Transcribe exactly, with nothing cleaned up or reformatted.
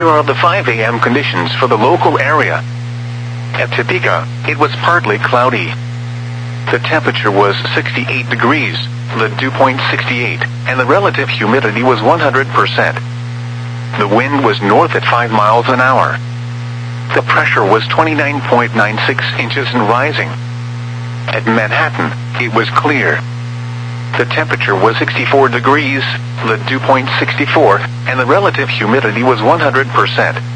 Here are the five A M conditions for the local area. At Topeka, it was partly cloudy. The temperature was sixty-eight degrees, the dew point sixty-eight, and the relative humidity was one hundred percent. The wind was north at five miles an hour. The pressure was twenty-nine point nine six inches and rising. At Manhattan, it was clear. The temperature was sixty-four degrees, the dew point sixty-four, and the relative humidity was one hundred percent.